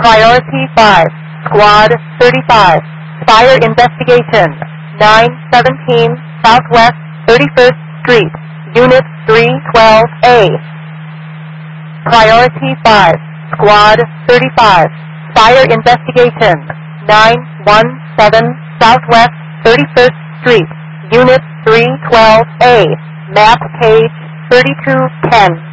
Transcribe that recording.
Priority 5, Squad 35, Fire Investigation, 917 Southwest 31st Street, Unit 312A. Priority 5, Squad 35, Fire Investigation, 917 Southwest 31st Street, Unit 312A, map page 3210.